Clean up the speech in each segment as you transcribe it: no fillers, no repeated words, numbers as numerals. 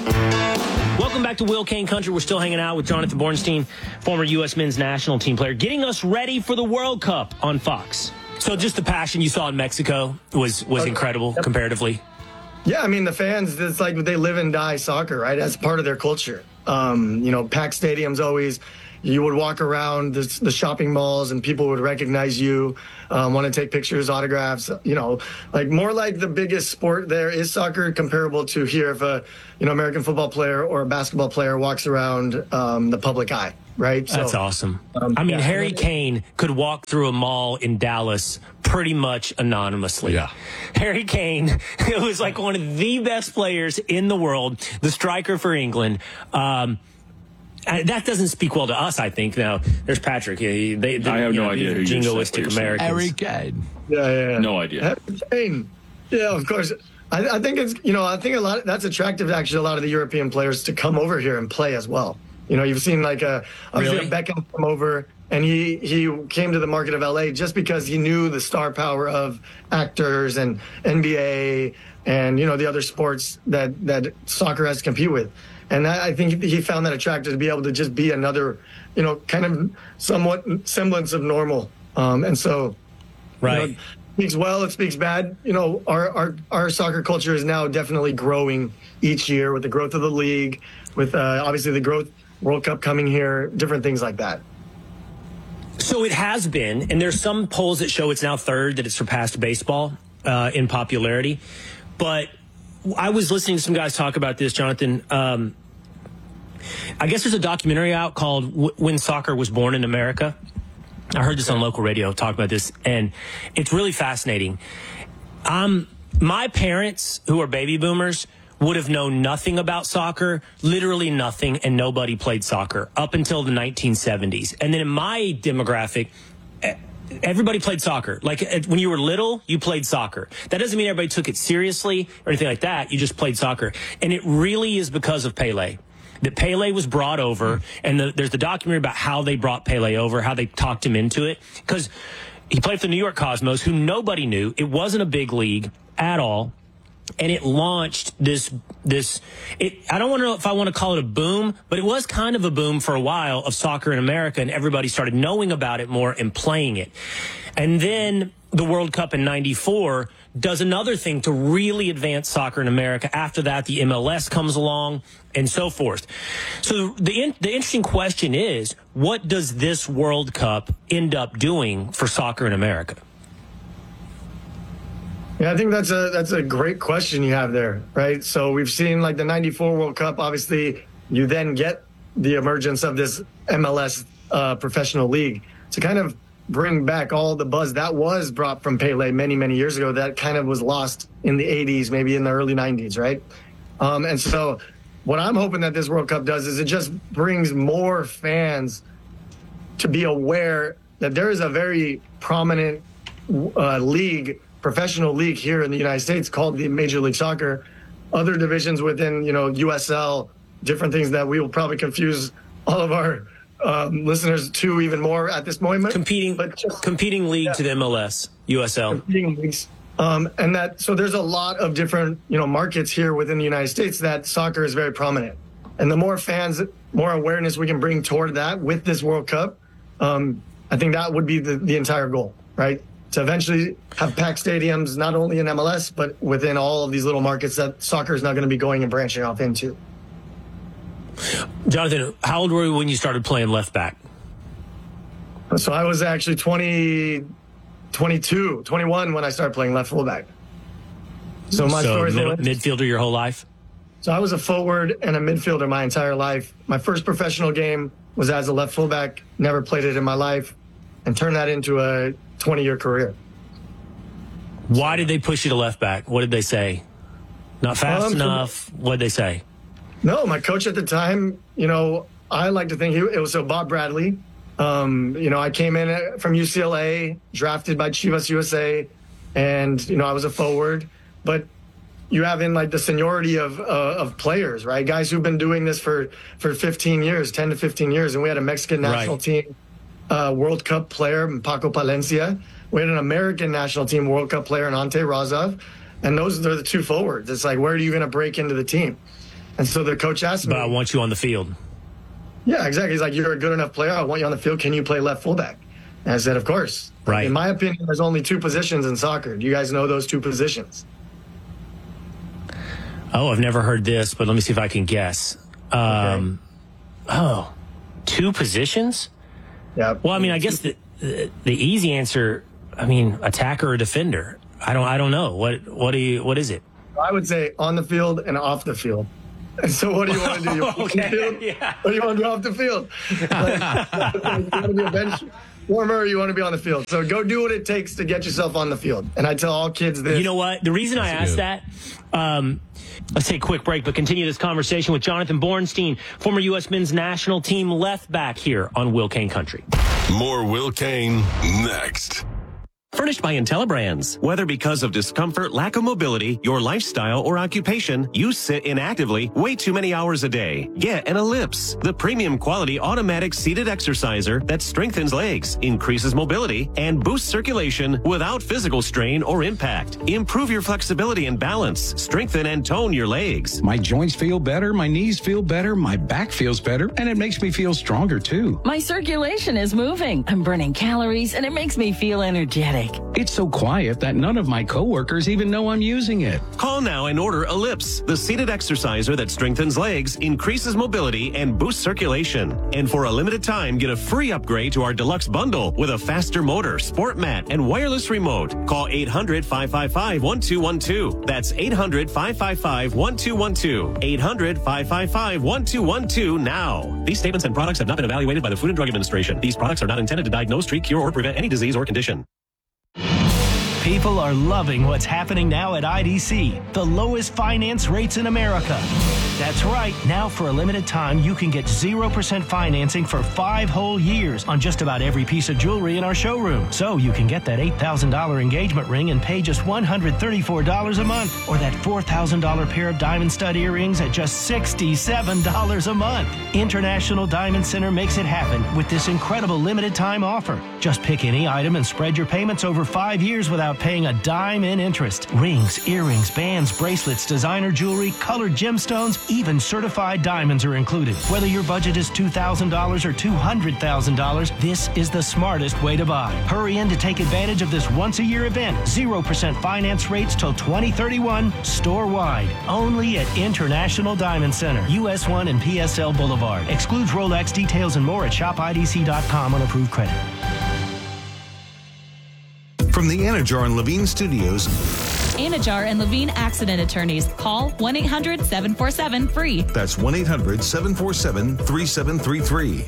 Welcome back to Will Kane Country. We're still hanging out with Jonathan Bornstein, former U.S. men's national team player, getting us ready for the World Cup on Fox. So just the passion you saw in Mexico was incredible comparatively. Yeah, I mean, the fans, it's like they live and die soccer, right? As part of their culture. Packed stadiums always. You would walk around the shopping malls and people would recognize you, want to take pictures, autographs, more like the biggest sport there is soccer, comparable to here if a, American football player or a basketball player walks around the public eye, right? That's awesome. Harry Kane could walk through a mall in Dallas pretty much anonymously. Yeah. Harry Kane was like one of the best players in the world, the striker for England. That doesn't speak well to us, I think. Now, there's Patrick. I have no idea who jingoistic Americans. Harry Kane. Yeah. No idea. Harry Kane. Yeah, of course. I think it's, I think that's attractive to actually a lot of the European players to come over here and play as well. You've seen obviously Beckham come over, and he came to the market of LA just because he knew the star power of actors and NBA and, the other sports that soccer has to compete with. And I think he found that attractive to be able to just be another, kind of somewhat semblance of normal. And so, right. It speaks well, it speaks bad. Our soccer culture is now definitely growing each year with the growth of the league, with obviously the growth World Cup coming here, different things like that. So it has been, and there's some polls that show it's now third, that it surpassed baseball in popularity. But I was listening to some guys talk about this, Jonathan. I guess there's a documentary out called When Soccer Was Born in America. I heard this on local radio talk about this, and it's really fascinating. My parents, who are baby boomers, would have known nothing about soccer, literally nothing, and nobody played soccer up until the 1970s. And then in my demographic, everybody played soccer. Like when you were little, you played soccer. That doesn't mean everybody took it seriously or anything like that. You just played soccer. And it really is because of Pele. That Pele was brought over, and there's the documentary about how they brought Pele over, how they talked him into it. Because he played for the New York Cosmos, who nobody knew. It wasn't a big league at all. And it launched I don't know if I want to call it a boom, but it was kind of a boom for a while of soccer in America, and everybody started knowing about it more and playing it. And then the World Cup in '94 does another thing to really advance soccer in America. After that, the MLS comes along and so forth. So the interesting question is, what does this World Cup end up doing for soccer in America? Yeah, I think that's a great question you have there, right? So we've seen like the '94 World Cup. Obviously, you then get the emergence of this MLS professional league to kind of bring back all the buzz that was brought from Pele many, many years ago that kind of was lost in the 80s, maybe in the early 90s, right? And so what I'm hoping that this World Cup does is it just brings more fans to be aware that there is a very prominent professional league here in the United States called the Major League Soccer. Other divisions within, USL, different things that we will probably confuse all of our listeners to even more at this moment. Competing league to the MLS, USL. Competing leagues. So there's a lot of different, markets here within the United States that soccer is very prominent. And the more fans, more awareness we can bring toward that with this World Cup, I think that would be the entire goal, right? To eventually have packed stadiums, not only in MLS, but within all of these little markets that soccer is not going to be going and branching off into. Jonathan, how old were you when you started playing left back? So I was actually 21 when I started playing left fullback. So my story is midfielder your whole life? So I was a forward and a midfielder my entire life. My first professional game was as a left fullback, never played it in my life, and turned that into a 20-year career. Why did they push you to left back? What did they say? Not fast enough? What did they say? No, my coach at the time, I like to think it was Bob Bradley. I came in from UCLA, drafted by Chivas USA, and, I was a forward. But you have in like the seniority of players, right? Guys who've been doing this for 15 years, 10 to 15 years. And we had a Mexican national team World Cup player, Paco Palencia. We had an American national team World Cup player, Ante Razov. And those are the two forwards. It's like, where are you going to break into the team? And so the coach asked me, but I want you on the field. Yeah, exactly. He's like, you're a good enough player. I want you on the field. Can you play left fullback? And I said, of course. Right. In my opinion, there's only 2 positions in soccer. Do you guys know those 2 positions? Oh, I've never heard this, but let me see if I can guess. Okay. Oh, 2 positions? Yeah. Well, I mean, I guess the easy answer, I mean, attacker or defender. I don't know. What is it? I would say on the field and off the field. And so what do you want to do? You want Okay, the field? yeah. Or do you want to be off the field? Like, you want to be a bench warmer or you want to be on the field? So go do what it takes to get yourself on the field. And I tell all kids this. You know what? The reason I asked that, let's take a quick break, but continue this conversation with Jonathan Bornstein, former U.S. men's national team left back here on Will Kane Country. More Will Kane next. Furnished by IntelliBrands. Whether because of discomfort, lack of mobility, your lifestyle, or occupation, you sit inactively way too many hours a day. Get an Ellipse, the premium quality automatic seated exerciser that strengthens legs, increases mobility, and boosts circulation without physical strain or impact. Improve your flexibility and balance. Strengthen and tone your legs. My joints feel better, my knees feel better, my back feels better, and it makes me feel stronger too. My circulation is moving. I'm burning calories, and it makes me feel energetic. It's so quiet that none of my coworkers even know I'm using it. Call now and order Ellipse, the seated exerciser that strengthens legs, increases mobility, and boosts circulation. And for a limited time, get a free upgrade to our deluxe bundle with a faster motor, sport mat, and wireless remote. Call 800-555-1212. That's 800-555-1212. 800-555-1212 now. These statements and products have not been evaluated by the Food and Drug Administration. These products are not intended to diagnose, treat, cure, or prevent any disease or condition. People are loving what's happening now at IDC, the lowest finance rates in America. That's right. Now, for a limited time, you can get 0% financing for 5 whole years on just about every piece of jewelry in our showroom. So you can get that $8,000 engagement ring and pay just $134 a month, or that $4,000 pair of diamond stud earrings at just $67 a month. International Diamond Center makes it happen with this incredible limited time offer. Just pick any item and spread your payments over 5 years without paying a dime in interest. Rings, earrings, bands, bracelets, designer jewelry, colored gemstones, even certified diamonds are included. Whether your budget is $2,000 or $200,000, this is the smartest way to buy. Hurry in to take advantage of this once-a-year event. 0% finance rates till 2031, store-wide. Only at International Diamond Center, US 1 and PSL Boulevard. Excludes Rolex. Details and more at shopidc.com on approved credit. From the Anajar and Levine Studios. Anajar and Levine Accident Attorneys. Call 1-800-747-FREE. That's 1-800-747-3733.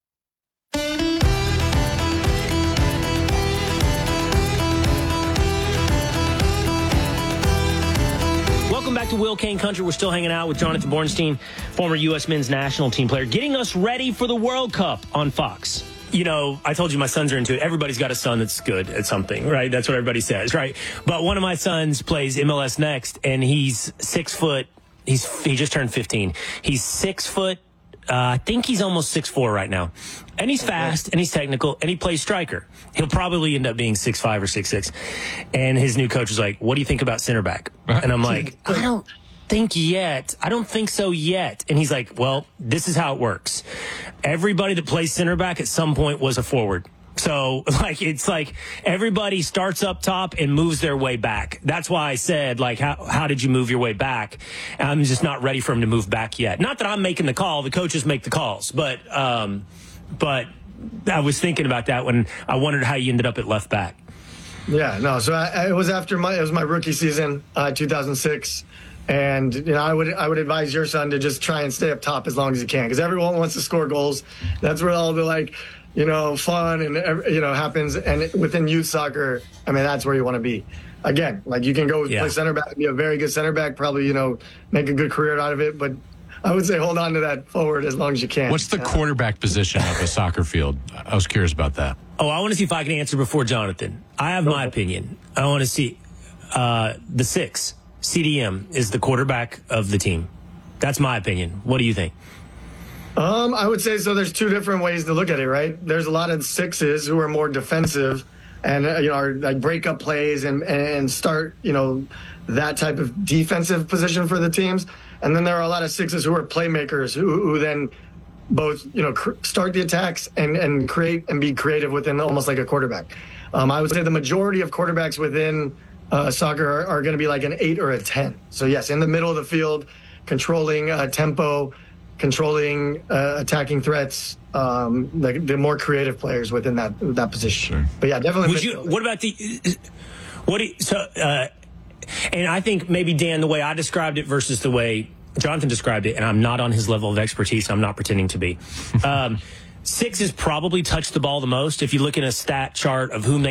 Welcome back to Will Kane Country. We're still hanging out with Jonathan Bornstein, former U.S. men's national team player, getting us ready for the World Cup on Fox. You know, I told you my sons are into it. Everybody's got a son that's good at something, right? That's what everybody says, right? But one of my sons plays MLS Next, and he's 6 foot. He just turned 15. He's 6 foot. I think he's almost 6'4" right now. And he's fast, and he's technical, and he plays striker. He'll probably end up being 6'5" or 6'6". And his new coach is like, what do you think about center back? And I'm like, I don't think so yet. And he's like, well, this is how it works. Everybody that plays center back at some point was a forward. So, it's like everybody starts up top and moves their way back. That's why I said, how did you move your way back? I'm just not ready for him to move back yet. Not that I'm making the call. The coaches make the calls. But I was thinking about that when I wondered how you ended up at left back. Yeah, no. So it was my rookie season, 2006. And, you know, I would advise your son to just try and stay up top as long as you can, because everyone wants to score goals. That's where all the, fun and, happens. And within youth soccer, I mean, that's where you want to be. Again, you can go play center back, be a very good center back, probably, make a good career out of it. But I would say hold on to that forward as long as you can. What's the quarterback position of a soccer field? I was curious about that. Oh, I want to see if I can answer before Jonathan. I have my opinion. I want to see the 6. CDM is the quarterback of the team. That's my opinion. What do you think? I would say so. There's 2 different ways to look at it, right? There's a lot of 6s who are more defensive and are like break up plays and start that type of defensive position for the teams. And then there are a lot of sixes who are playmakers who then both, start the attacks and create and be creative within almost like a quarterback. I would say the majority of quarterbacks within soccer are going to be like an 8 or a 10. So yes, in the middle of the field, controlling tempo, controlling attacking threats, the more creative players within that position. Sure. But yeah, definitely. What about and I think maybe, Dan, the way I described it versus the way Jonathan described it, and I'm not on his level of expertise, I'm not pretending to be. Sixes probably touch the ball the most. If you look at a stat chart of whom they